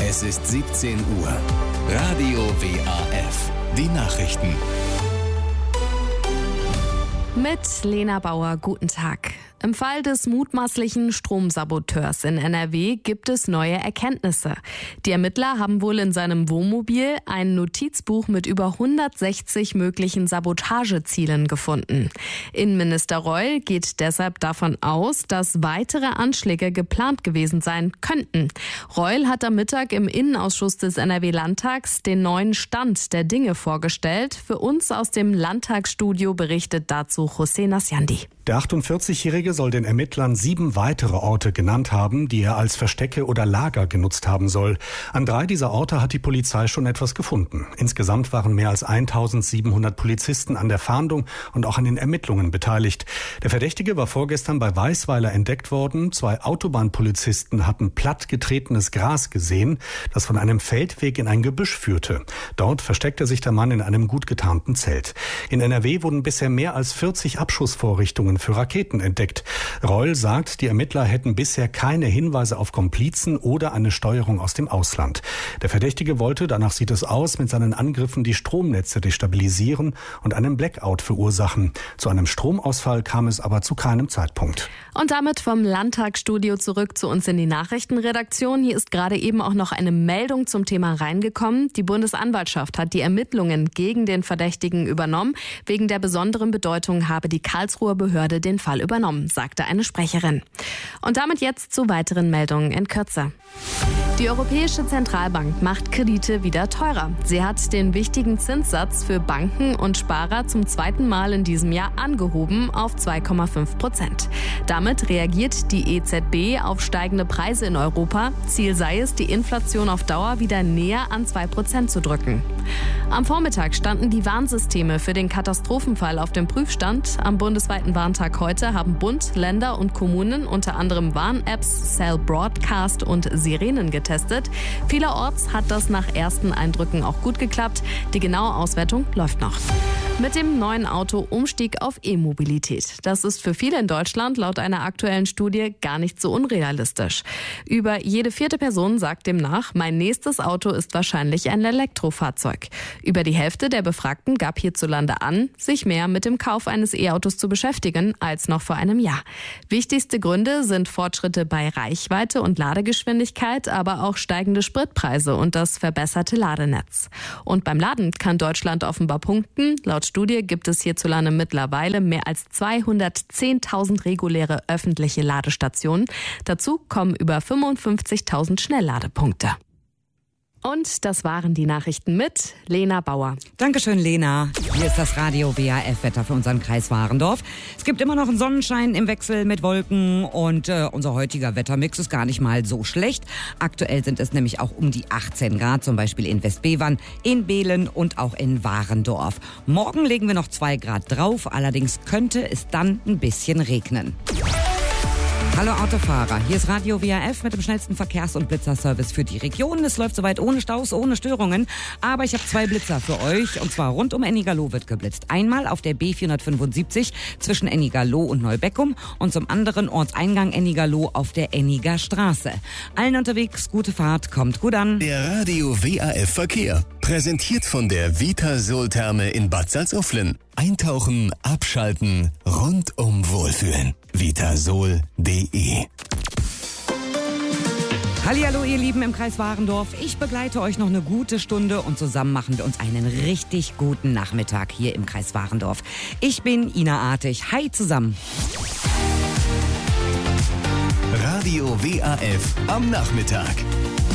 Es ist 17 Uhr. Radio WAF. Die Nachrichten. Mit Lena Bauer, guten Tag. Im Fall des mutmaßlichen Stromsaboteurs in NRW gibt es neue Erkenntnisse. Die Ermittler haben wohl in seinem Wohnmobil ein Notizbuch mit über 160 möglichen Sabotagezielen gefunden. Innenminister Reul geht deshalb davon aus, dass weitere Anschläge geplant gewesen sein könnten. Reul hat am Mittag im Innenausschuss des NRW-Landtags den neuen Stand der Dinge vorgestellt. Für uns aus dem Landtagsstudio berichtet dazu José Nasjandi. Der 48-Jährige soll den Ermittlern 7 weitere Orte genannt haben, die er als Verstecke oder Lager genutzt haben soll. An 3 dieser Orte hat die Polizei schon etwas gefunden. Insgesamt waren mehr als 1700 Polizisten an der Fahndung und auch an den Ermittlungen beteiligt. Der Verdächtige war vorgestern bei Weisweiler entdeckt worden. 2 Autobahnpolizisten hatten plattgetretenes Gras gesehen, das von einem Feldweg in ein Gebüsch führte. Dort versteckte sich der Mann in einem gut getarnten Zelt. In NRW wurden bisher mehr als 40 Abschussvorrichtungen für Raketen entdeckt. Reul sagt, die Ermittler hätten bisher keine Hinweise auf Komplizen oder eine Steuerung aus dem Ausland. Der Verdächtige wollte, danach sieht es aus, mit seinen Angriffen die Stromnetze destabilisieren und einen Blackout verursachen. Zu einem Stromausfall kam es aber zu keinem Zeitpunkt. Und damit vom Landtagsstudio zurück zu uns in die Nachrichtenredaktion. Hier ist gerade eben auch noch eine Meldung zum Thema reingekommen. Die Bundesanwaltschaft hat die Ermittlungen gegen den Verdächtigen übernommen. Wegen der besonderen Bedeutung habe die Karlsruher Behörde den Fall übernommen, sagte eine Sprecherin. Und damit jetzt zu weiteren Meldungen in Kürze. Die Europäische Zentralbank macht Kredite wieder teurer. Sie hat den wichtigen Zinssatz für Banken und Sparer zum 2. Mal in diesem Jahr angehoben auf 2,5%. Damit reagiert die EZB auf steigende Preise in Europa. Ziel sei es, die Inflation auf Dauer wieder näher an 2% zu drücken. Am Vormittag standen die Warnsysteme für den Katastrophenfall auf dem Prüfstand. Am bundesweiten Warntag heute haben Bund, Länder und Kommunen unter anderem Warn-Apps, Cell Broadcast und Sirenen getestet. Vielerorts hat das nach ersten Eindrücken auch gut geklappt. Die genaue Auswertung läuft noch. Mit dem neuen Auto Umstieg auf E-Mobilität. Das ist für viele in Deutschland laut einer aktuellen Studie gar nicht so unrealistisch. Über jede 4. Person sagt demnach, mein nächstes Auto ist wahrscheinlich ein Elektrofahrzeug. Über die Hälfte der Befragten gab hierzulande an, sich mehr mit dem Kauf eines E-Autos zu beschäftigen als noch vor einem Jahr. Wichtigste Gründe sind Fortschritte bei Reichweite und Ladegeschwindigkeit, aber auch steigende Spritpreise und das verbesserte Ladenetz. Und beim Laden kann Deutschland offenbar punkten. Laut Studie gibt es hierzulande mittlerweile mehr als 210.000 reguläre öffentliche Ladestationen. Dazu kommen über 55.000 Schnellladepunkte. Und das waren die Nachrichten mit Lena Bauer. Dankeschön, Lena. Hier ist das Radio WAF-Wetter für unseren Kreis Warendorf. Es gibt immer noch einen Sonnenschein im Wechsel mit Wolken und unser heutiger Wettermix ist gar nicht mal so schlecht. Aktuell sind es nämlich auch um die 18 Grad, zum Beispiel in Westbevern, in Behlen und auch in Warendorf. Morgen legen wir noch 2 Grad drauf, allerdings könnte es dann ein bisschen regnen. Hallo Autofahrer, hier ist Radio WAF mit dem schnellsten Verkehrs- und Blitzerservice für die Region. Es läuft soweit ohne Staus, ohne Störungen, aber ich habe 2 Blitzer für euch und zwar rund um Ennigerloh wird geblitzt. Einmal auf der B475 zwischen Ennigerloh und Neubeckum und zum anderen Ortseingang Ennigerloh auf der Enniger Straße. Allen unterwegs, gute Fahrt, kommt gut an. Der Radio WAF Verkehr, präsentiert von der Vitasol-Therme in Bad Salzuflen. Eintauchen, abschalten, rundum wohlfühlen. Vitasol.de. Hallihallo ihr Lieben im Kreis Warendorf. Ich begleite euch noch eine gute Stunde und zusammen machen wir uns einen richtig guten Nachmittag hier im Kreis Warendorf. Ich bin Ina Artig. Hi zusammen. Radio WAF am Nachmittag.